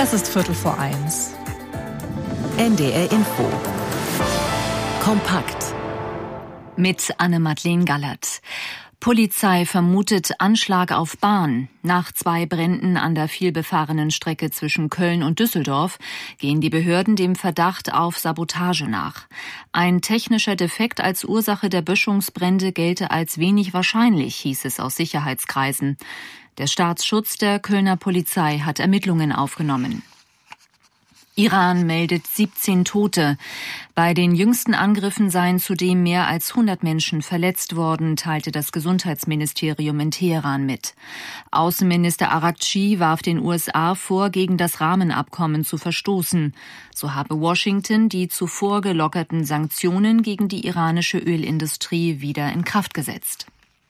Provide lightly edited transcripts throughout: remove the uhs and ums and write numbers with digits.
Es ist 1:15. NDR Info. Kompakt. Mit Anne-Madeleine Gallert. Polizei vermutet Anschlag auf Bahn. Nach 2 Bränden an der vielbefahrenen Strecke zwischen Köln und Düsseldorf gehen die Behörden dem Verdacht auf Sabotage nach. Ein technischer Defekt als Ursache der Böschungsbrände gelte als wenig wahrscheinlich, hieß es aus Sicherheitskreisen. Der Staatsschutz der Kölner Polizei hat Ermittlungen aufgenommen. Iran meldet 17 Tote. Bei den jüngsten Angriffen seien zudem mehr als 100 Menschen verletzt worden, teilte das Gesundheitsministerium in Teheran mit. Außenminister Araghchi warf den USA vor, gegen das Rahmenabkommen zu verstoßen. So habe Washington die zuvor gelockerten Sanktionen gegen die iranische Ölindustrie wieder in Kraft gesetzt.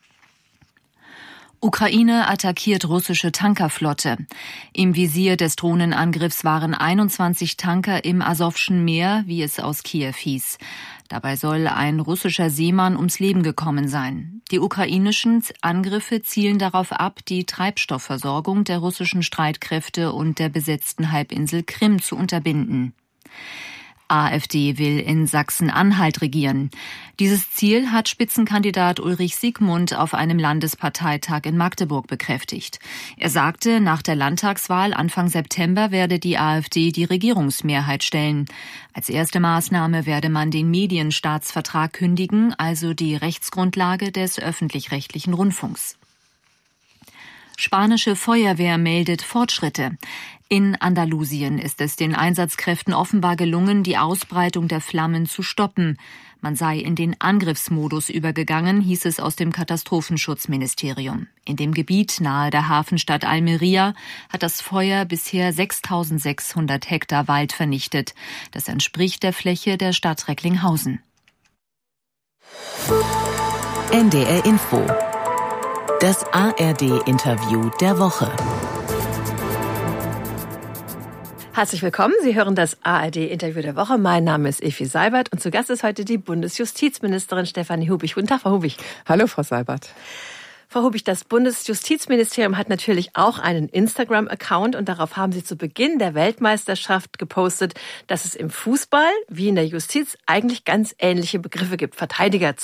Ukraine attackiert russische Tankerflotte. Im Visier des Drohnenangriffs waren 21 Tanker im Asowschen Meer, wie es aus Kiew hieß. Dabei soll ein russischer Seemann ums Leben gekommen sein. Die ukrainischen Angriffe zielen darauf ab, die Treibstoffversorgung der russischen Streitkräfte und der besetzten Halbinsel Krim zu unterbinden. AfD will in Sachsen-Anhalt regieren. Dieses Ziel hat Spitzenkandidat Ulrich Siegmund auf einem Landesparteitag in Magdeburg bekräftigt. Er sagte, nach der Landtagswahl Anfang September werde die AfD die Regierungsmehrheit stellen. Als erste Maßnahme werde man den Medienstaatsvertrag kündigen, also die Rechtsgrundlage des öffentlich-rechtlichen Rundfunks. Spanische Feuerwehr meldet Fortschritte. In Andalusien ist es den Einsatzkräften offenbar gelungen, die Ausbreitung der Flammen zu stoppen. Man sei in den Angriffsmodus übergegangen, hieß es aus dem Katastrophenschutzministerium. In dem Gebiet nahe der Hafenstadt Almería hat das Feuer bisher 6.600 Hektar Wald vernichtet. Das entspricht der Fläche der Stadt Recklinghausen. NDR Info. Das ARD-Interview der Woche. Herzlich willkommen. Sie hören das ARD-Interview der Woche. Mein Name ist Effi Seibert und zu Gast ist heute die Bundesjustizministerin Stefanie Hubich. Guten Tag, Frau Hubich. Hallo, Frau Seibert. Frau Hubich, das Bundesjustizministerium hat natürlich auch einen Instagram-Account und darauf haben Sie zu Beginn der Weltmeisterschaft gepostet, dass es im Fußball wie in der Justiz eigentlich ganz ähnliche Begriffe gibt. Verteidiger